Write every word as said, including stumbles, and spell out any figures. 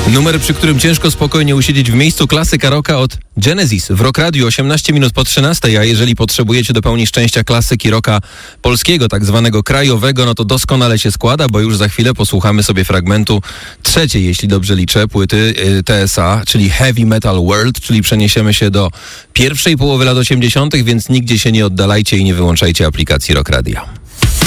Numer, przy którym ciężko spokojnie usiedzieć w miejscu, klasyka rocka od Genesis w Rock Radio osiemnaście minut po trzynastej, a jeżeli potrzebujecie do pełni szczęścia klasyki rocka polskiego, tak zwanego krajowego, no to doskonale się składa, bo już za chwilę posłuchamy sobie fragmentu trzeciej, jeśli dobrze liczę, płyty y, T S A, czyli Heavy Metal World, czyli przeniesiemy się do pierwszej połowy lat osiemdziesiątych, więc nigdzie się nie oddalajcie i nie wyłączajcie aplikacji Rock Radia.